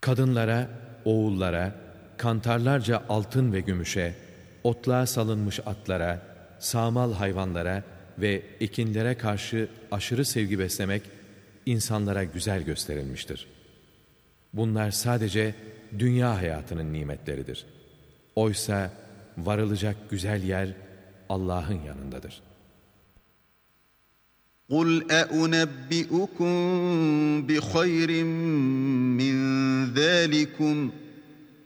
Kadınlara, oğullara, kantarlarca altın ve gümüşe, otluğa salınmış atlara, sağmal hayvanlara ve ekinlere karşı aşırı sevgi beslemek insanlara güzel gösterilmiştir. Bunlar sadece dünya hayatının nimetleridir. Oysa varılacak güzel yer Allah'ın yanındadır. قُلْ أَأُنَبِّئُكُم بِخَيْرٍ مِّن ذَٰلِكُمْ